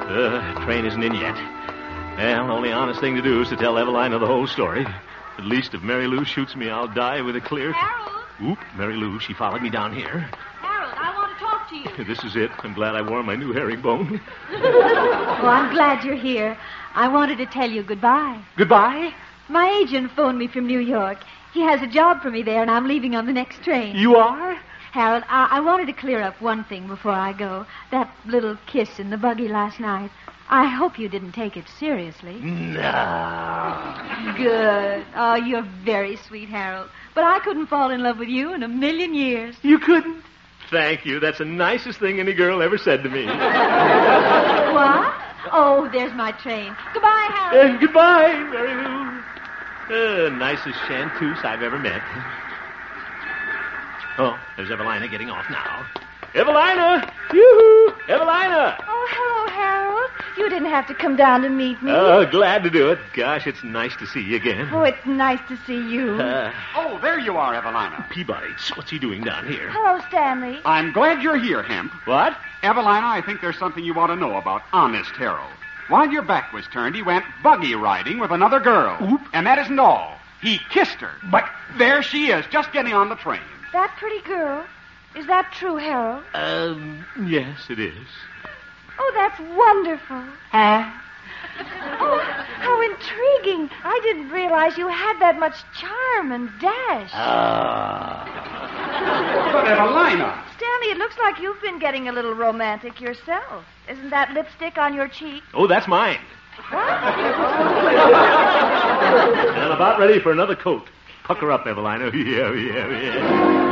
Train isn't in yet. Well, the only honest thing to do is to tell Evelina the whole story. At least if Mary Lou shoots me, I'll die with a clear... Harold? Oop, Mary Lou, she followed me down here. Harold, I want to talk to you. This is it. I'm glad I wore my new herringbone. Oh, I'm glad you're here. I wanted to tell you goodbye. Goodbye? My agent phoned me from New York. He has a job for me there, and I'm leaving on the next train. You are? Harold, I wanted to clear up one thing before I go. That little kiss in the buggy last night. I hope you didn't take it seriously. No. Good. Oh, you're very sweet, Harold. But I couldn't fall in love with you in a million years. You couldn't? Thank you. That's the nicest thing any girl ever said to me. What? Oh, there's my train. Goodbye, Harold. Goodbye, Mary Lou. Nicest chanteuse I've ever met. Oh, there's Evelina getting off now. Evelina! Yoo-hoo! Evelina! Oh, hello, Harold. You didn't have to come down to meet me. Oh, glad to do it. Gosh, it's nice to see you again. Oh, it's nice to see you. Oh, there you are, Evelina. Peabody, what's he doing down here? Hello, Stanley. I'm glad you're here, Hemp. What? Evelina, I think there's something you ought to know about Honest Harold. While your back was turned, he went buggy riding with another girl. Oop. And that isn't all. He kissed her. But... There she is, just getting on the train. That pretty girl? Is that true, Harold? Yes, it is. Oh, that's wonderful. Huh? Oh, how intriguing. I didn't realize you had that much charm and dash. But Evelina. Stanley, it looks like you've been getting a little romantic yourself. Isn't that lipstick on your cheek? Oh, that's mine. What? And I'm about ready for another coat. Pucker up, Evelina. Yeah.